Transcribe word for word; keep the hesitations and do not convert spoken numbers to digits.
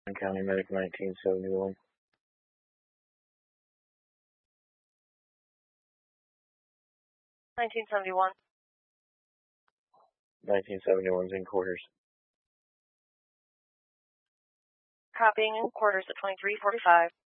County Medic nineteen seventy-one. nineteen seventy-one. nineteen seventy-one's in quarters. Copying in quarters at twenty-three forty-five.